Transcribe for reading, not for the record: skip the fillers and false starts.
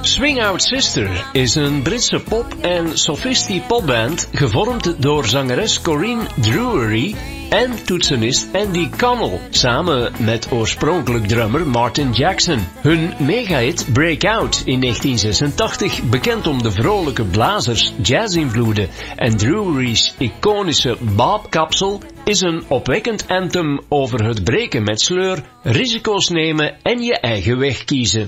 Swing Out Sister is een Britse pop- en sophisti-popband gevormd door zangeres Corinne Drury en toetsenist Andy Connell, samen met oorspronkelijk drummer Martin Jackson. Hun megahit Breakout in 1986, bekend om de vrolijke blazers, jazzinvloeden en Drury's iconische Bob-kapsel, is een opwekkend anthem over het breken met sleur, risico's nemen en je eigen weg kiezen.